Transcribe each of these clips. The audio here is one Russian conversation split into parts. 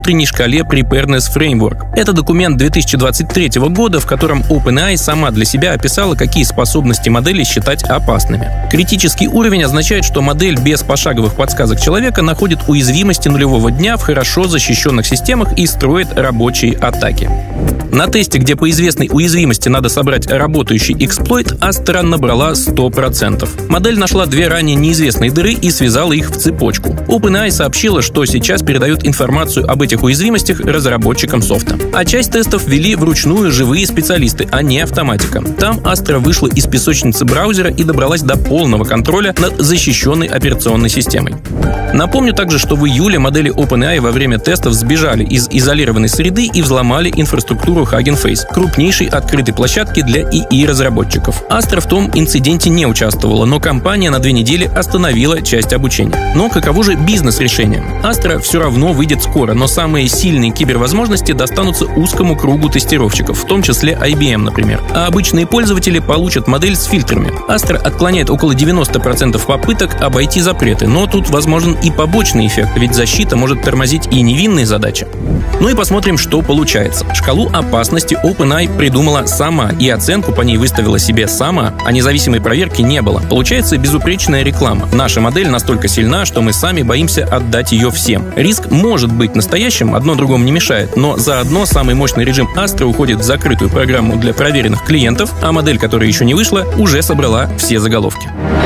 внутренней шкале Preparedness Framework. Это документ 2023 года, в котором OpenAI сама для себя описала, какие способности модели считать опасными. Критический уровень означает, что модель без пошаговых подсказок человека находит уязвимости нулевого дня в хорошо защищенных системах и строит рабочие атаки. На тесте, где по известной уязвимости надо собрать работающий эксплойт, Astra набрала 100%. Модель нашла две ранее неизвестные дыры и связала их в цепочку. OpenAI сообщила, что сейчас передает информацию об этих уязвимостях разработчикам софта. А часть тестов вели вручную живые специалисты, а не автоматика. Там Astra вышла из песочницы браузера и добралась до полного контроля над защищенной операционной системой. Напомню также, что в июле модели OpenAI во время тестов сбежали из изолированной среды и взломали инфраструктуру Hugging Face, крупнейшей открытой площадки для ИИ-разработчиков. Astra в том инциденте не участвовала, но компания на 2 недели остановила часть обучения. Но каково же бизнес-решение? Astra все равно выйдет скоро, но самые сильные кибервозможности достанутся узкому кругу тестировщиков, в том числе IBM, например. А обычные пользователи получат модель с фильтрами. Astra отклоняет около 90% попыток обойти запреты, но тут возможен и побочный эффект, ведь защита может тормозить и невинные задачи. Ну и посмотрим, что получается. Шкалу опасности OpenAI придумала сама, и оценку по ней выставила себе сама, а независимой проверки не было. Получается безупречная реклама. Наша модель настолько сильна, что мы сами боимся отдать ее всем. Риск может быть настоящим, одно другому не мешает, но заодно самый мощный режим Astra уходит в закрытую программу для проверенных клиентов, а модель, которая еще не вышла, уже собрала все заголовки.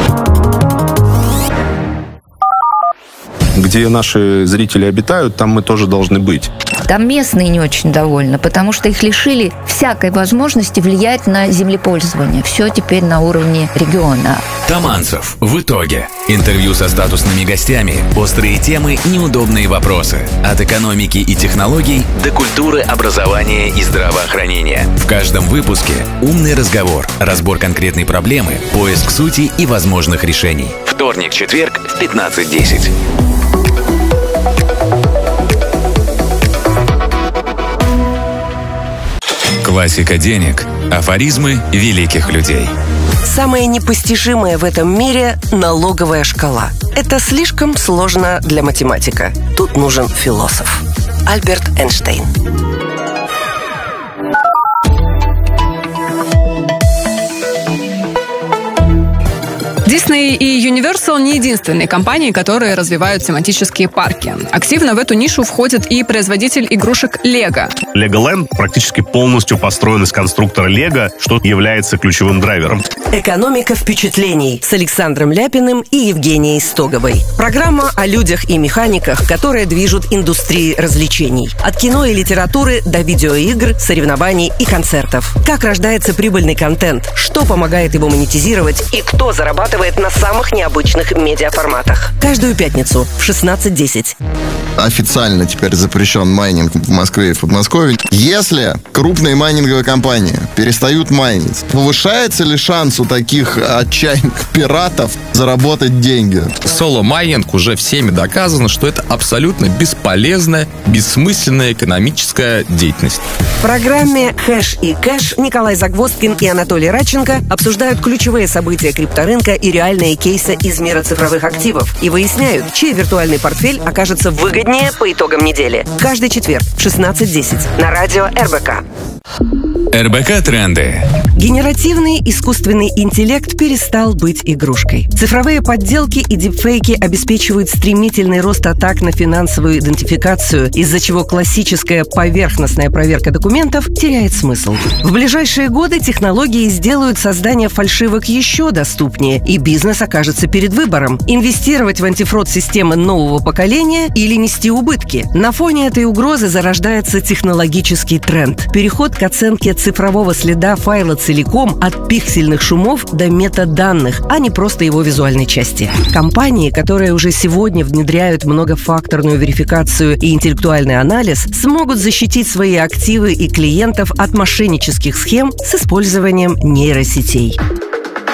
Где наши зрители обитают, там мы тоже должны быть. Там местные не очень довольны, потому что их лишили всякой возможности влиять на землепользование. Все теперь на уровне региона. Таманцев. В итоге. Интервью со статусными гостями, острые темы, неудобные вопросы. От экономики и технологий до культуры, образования и здравоохранения. В каждом выпуске умный разговор, разбор конкретной проблемы, поиск сути и возможных решений. Вторник-четверг в 15:10. Классика денег. Афоризмы великих людей. Самое непостижимое в этом мире – налоговая шкала. Это слишком сложно для математика. Тут нужен философ. Альберт Эйнштейн. Disney и Universal не единственные компании, которые развивают тематические парки. Активно в эту нишу входит и производитель игрушек Lego. Legoland практически полностью построен из конструктора Lego, что является ключевым драйвером. «Экономика впечатлений» с Александром Ляпиным и Евгенией Стоговой. Программа о людях и механиках, которые движут индустрией развлечений. От кино и литературы до видеоигр, соревнований и концертов. Как рождается прибыльный контент, что помогает его монетизировать и кто зарабатывает на самых необычных медиаформатах. Каждую пятницу в 16:10. Официально теперь запрещен майнинг в Москве и в Подмосковье. Если крупные майнинговые компании перестают майнить, повышается ли шанс у таких отчаянных пиратов заработать деньги? Соло-майнинг уже всеми доказано, что это абсолютно бесполезная, бессмысленная экономическая деятельность. В программе «Хэш и кэш» Николай Загвоздкин и Анатолий Радченко обсуждают ключевые события крипторынка и реальные кейсы из мира цифровых активов и выясняют, чей виртуальный портфель окажется выгоднее по итогам недели. Каждый четверг в 16:10 на радио РБК. РБК Тренды. Генеративный искусственный интеллект перестал быть игрушкой. Цифровые подделки и дипфейки обеспечивают стремительный рост атак на финансовую идентификацию, из-за чего классическая поверхностная проверка документов теряет смысл. В ближайшие годы технологии сделают создание фальшивок еще доступнее, и бизнес окажется перед выбором – инвестировать в антифрод-системы нового поколения или нести убытки. На фоне этой угрозы зарождается технологический тренд – переход к оценке цифрового следа файла целиком от пиксельных шумов до метаданных, а не просто его визуальной части. Компании, которые уже сегодня внедряют многофакторную верификацию и интеллектуальный анализ, смогут защитить свои активы и клиентов от мошеннических схем с использованием нейросетей.